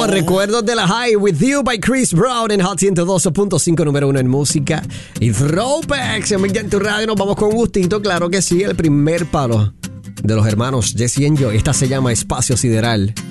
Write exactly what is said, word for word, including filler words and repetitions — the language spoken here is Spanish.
Recuerdos de la High with You by Chris Brown en Hot ciento doce punto cinco, número uno en música y throwbacks. En en tu radio nos vamos con gustito, claro que sí, el primer palo de los hermanos Jesse and Joy. Esta se llama Espacio Sideral.